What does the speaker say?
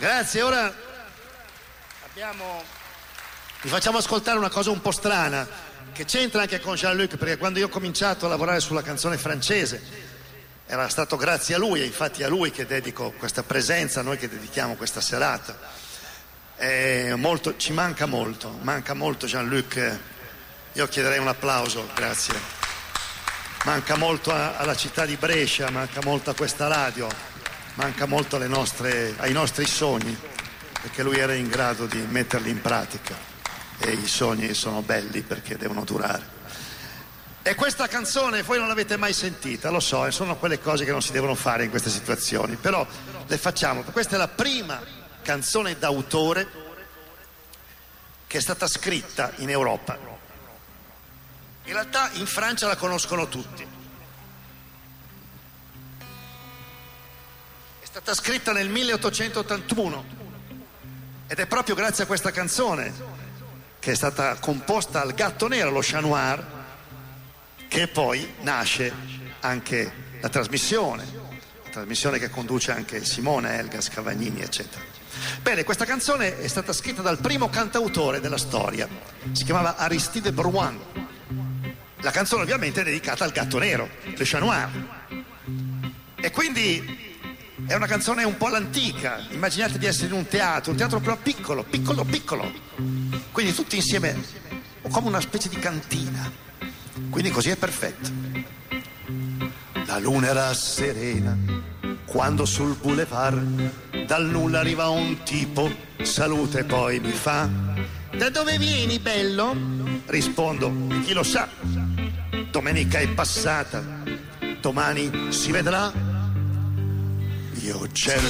Grazie, ora vi facciamo ascoltare una cosa un po' strana, che c'entra anche con Jean-Luc, perché quando io ho cominciato a lavorare sulla canzone francese era stato grazie a lui, e infatti a lui che dedico questa presenza, a noi che dedichiamo questa serata. Ci manca molto Jean-Luc, io chiederei un applauso, grazie. Manca molto alla città di Brescia, manca molto a questa radio, manca molto ai nostri sogni, perché lui era in grado di metterli in pratica, e i sogni sono belli perché devono durare. E questa canzone voi non l'avete mai sentita, lo so, sono quelle cose che non si devono fare in queste situazioni, però le facciamo. Questa è la prima canzone d'autore che è stata scritta in Europa. In realtà in Francia la conoscono tutti. È stata scritta nel 1881 ed è proprio grazie a questa canzone, che è stata composta al Gatto Nero, lo Chat Noir, che poi nasce anche la trasmissione che conduce anche Simone, Elga, Scavagnini, eccetera. Bene, questa canzone è stata scritta dal primo cantautore della storia, si chiamava Aristide Bruant. La canzone ovviamente è dedicata al Gatto Nero, le Chat Noir, e quindi è una canzone un po' all'antica. Immaginate di essere in un teatro però piccolo, quindi tutti insieme, come una specie di cantina, quindi così è perfetto. La luna era serena quando sul boulevard dal nulla arriva un tipo, salute poi mi fa: da dove vieni, bello? Rispondo: chi lo sa, domenica è passata, domani si vedrà. Io cerco